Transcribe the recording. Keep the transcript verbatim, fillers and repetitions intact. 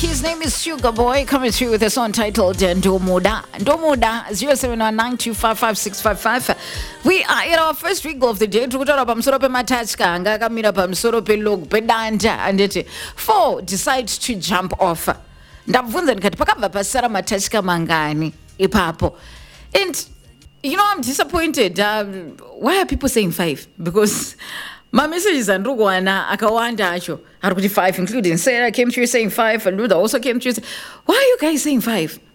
His name is Sugar Boy, coming through with a song titled Ndomuda. Ndomuda, zero seven one nine two five five six five five. We are in our first week of the day. Tukutara pamsoro pe matachka, nga kamira pamsoro pe log pedanja, and it four decides to jump off. Ndabvunza ndikati pakabva pasara matachka mangani ipapo. And you know, I'm disappointed. Um, why are people saying five? Because my messages and Rugwana akawanda acho. Five, including Sarah came through saying five, and Luda also came through saying, why are you guys saying five?